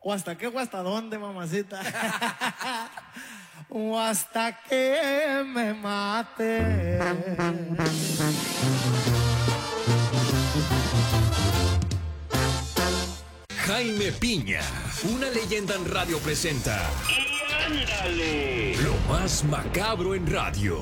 ¿O hasta qué o hasta dónde, mamacita? O hasta que me mate. Jaime Piña, una leyenda en radio presenta. ¡Y ándale! Lo más macabro en radio.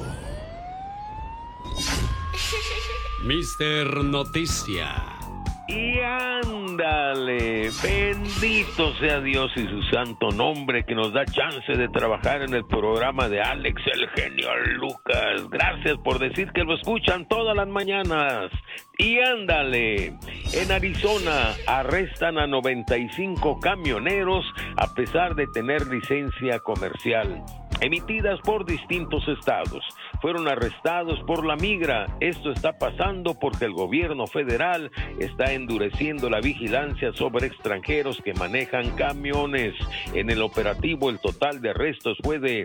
Mister Noticia. Y ándale, bendito sea Dios y su santo nombre que nos da chance de trabajar en el programa de Alex el genio Lucas. Gracias por decir que lo escuchan todas las mañanas. Y ándale, en Arizona arrestan a 95 camioneros a pesar de tener licencia comercial emitidas por distintos estados. Fueron arrestados por la migra. Esto está pasando porque el gobierno federal está endureciendo la vigilancia sobre extranjeros que manejan camiones. En el operativo, el total de arrestos fue de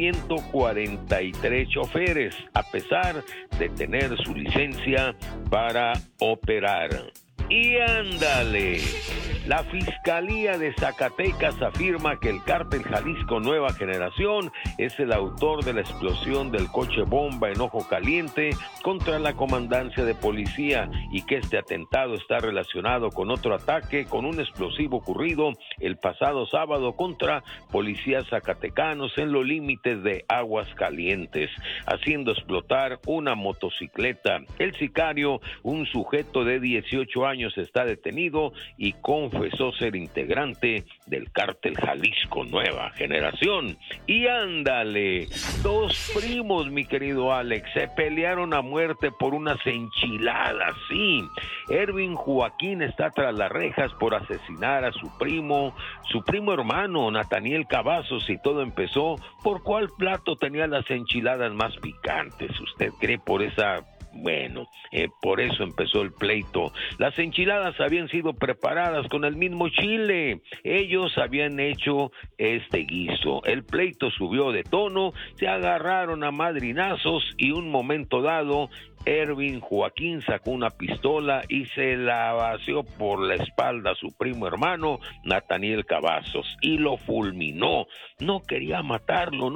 143 choferes, a pesar de tener su licencia para operar. Y ándale, la Fiscalía de Zacatecas afirma que el cártel Jalisco Nueva Generación es el autor de la explosión del coche bomba en Ojo Caliente contra la comandancia de policía y que este atentado está relacionado con otro ataque con un explosivo ocurrido el pasado sábado contra policías zacatecanos en los límites de Aguascalientes, haciendo explotar una motocicleta. El sicario, un sujeto de 18 años, está detenido y confesó ser integrante del cártel Jalisco Nueva Generación. Y ándale, dos primos, mi querido Alex, se pelearon a muerte por unas enchiladas, sí. Ervin Joaquín está tras las rejas por asesinar a su primo hermano, Nataniel Cavazos, y todo empezó por cuál plato tenía las enchiladas más picantes. ¿Usted cree por esa? Bueno, por eso empezó el pleito. Las enchiladas habían sido preparadas con el mismo chile. Ellos habían hecho este guiso. El pleito subió de tono, se agarraron a madrinazos y un momento dado, Ervin Joaquín sacó una pistola y se la vació por la espalda a su primo hermano, Nataniel Cavazos, y lo fulminó. No quería matarlo,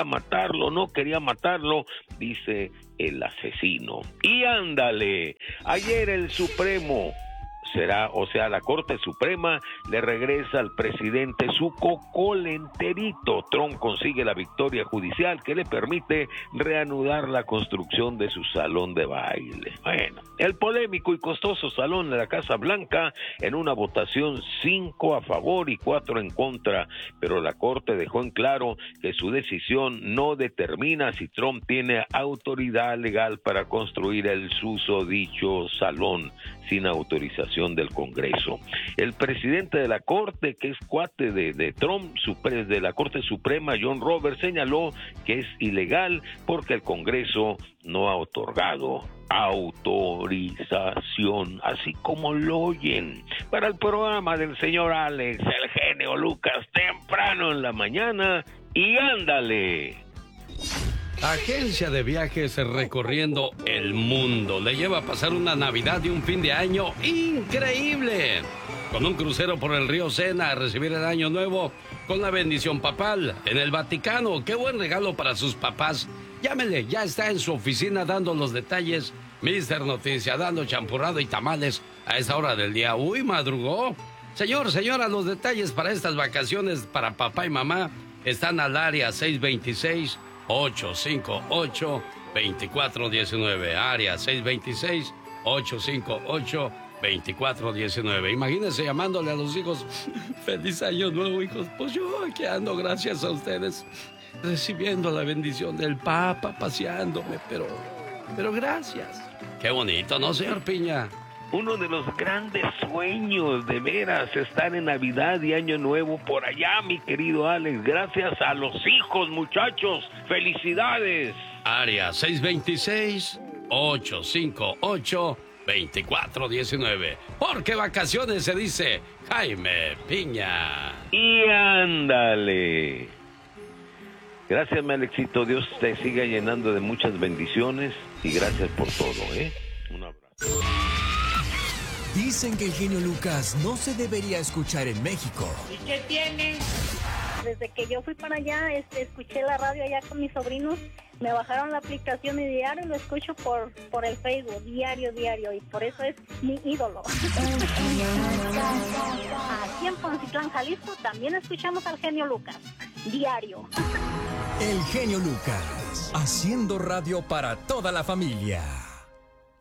dice el asesino. Y ándale, ayer el Supremo la Corte Suprema le regresa al presidente su cocol enterito. Trump consigue la victoria judicial que le permite reanudar la construcción de su salón de baile. Bueno, el polémico y costoso salón de la Casa Blanca en una votación 5 a favor y 4 en contra, pero la Corte dejó en claro que su decisión no determina si Trump tiene autoridad legal para construir el susodicho salón sin autorización del Congreso. El presidente de la Corte, que es cuate de Trump, de la Corte Suprema, John Roberts, señaló que es ilegal porque el Congreso no ha otorgado autorización, así como lo oyen. Para el programa del señor Alex, el genio Lucas, temprano en la mañana, y ándale. Agencia de viajes recorriendo el mundo. Le lleva a pasar una Navidad y un fin de año increíble. Con un crucero por el río Sena a recibir el año nuevo con la bendición papal en el Vaticano. ¡Qué buen regalo para sus papás! Llámele, ya está en su oficina dando los detalles. Mister Noticia, dando champurrado y tamales a esa hora del día. ¡Uy, madrugó! Señora, los detalles para estas vacaciones para papá y mamá están al área 626-858-2419. Área 626-858-2419. Imagínense llamándole a los hijos: feliz año nuevo, hijos. Pues yo aquí ando, gracias a ustedes, recibiendo la bendición del Papa, paseándome, pero gracias. Qué bonito, ¿no, señor Piña? Uno de los grandes sueños, de veras, estar en Navidad y Año Nuevo por allá, mi querido Alex. Gracias a los hijos, muchachos. ¡Felicidades! Área 626-858-2419. Porque vacaciones se dice Jaime Piña. Y ándale. Gracias, mi Alexito. Dios te siga llenando de muchas bendiciones y gracias por todo, ¿eh? Un abrazo. Dicen que el genio Lucas no se debería escuchar en México. ¿Y qué tiene? Desde que yo fui para allá, escuché la radio allá con mis sobrinos, me bajaron la aplicación y diario lo escucho por el Facebook, diario, y por eso es mi ídolo. Aquí en Poncitlán, Jalisco, también escuchamos al genio Lucas, diario. El genio Lucas, haciendo radio para toda la familia.